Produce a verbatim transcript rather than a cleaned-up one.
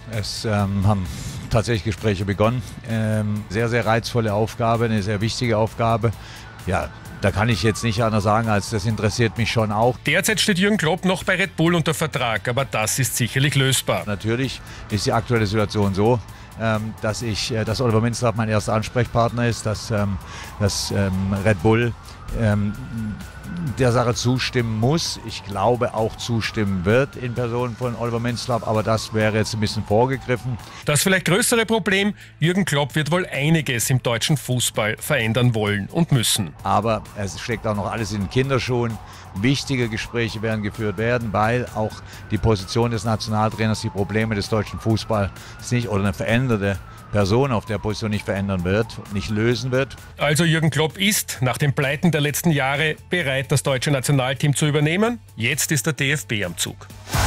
es ähm, haben tatsächlich Gespräche begonnen. Ähm, sehr, sehr reizvolle Aufgabe, eine sehr wichtige Aufgabe. Ja, da kann ich jetzt nicht anders sagen, als das interessiert mich schon auch. Derzeit steht Jürgen Klopp noch bei Red Bull unter Vertrag, aber das ist sicherlich lösbar. Natürlich ist die aktuelle Situation so, ähm, dass ich, äh, dass Oliver Minzlaff mein erster Ansprechpartner ist, dass, ähm, dass ähm, Red Bull ähm, der Sache zustimmen muss. Ich glaube auch zustimmen wird in Person von Oliver Minzlaff, aber das wäre jetzt ein bisschen vorgegriffen. Das vielleicht größere Problem, Jürgen Klopp wird wohl einiges im deutschen Fußball verändern wollen und müssen. Aber es steckt auch noch alles in den Kinderschuhen. Wichtige Gespräche werden geführt werden, weil auch die Position des Nationaltrainers die Probleme des deutschen Fußballs nicht oder eine veränderte Person auf der Position nicht verändern wird, nicht lösen wird. Also Jürgen Klopp ist nach den Pleiten der letzten Jahre bereit, das deutsche Nationalteam zu übernehmen. Jetzt ist der D F B am Zug.